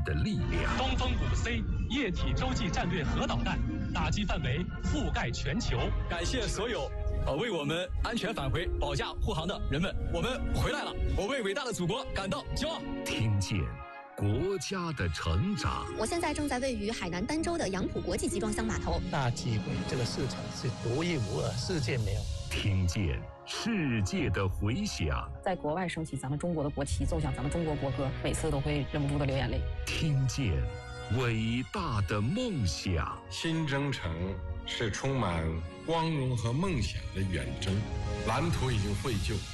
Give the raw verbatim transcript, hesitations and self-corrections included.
的力量。 东风五 C 液体洲际战略核导弹，打击范围覆盖全球。 感谢所有呃为我们安全返回保驾护航的人们，我们回来了，我为伟大的祖国感到骄傲。 听见国家的成长。 我现在正在位于海南儋州的杨浦国际集装箱码头。 大机会，这个市场是独一无二，世界没有。 听见世界的回响， 在国外升起咱们中国的国旗，奏响咱们中国国歌，每次都会忍不住的流眼泪。 听见伟大的梦想。 新征程是充满光荣和梦想的远征，蓝图已经绘就。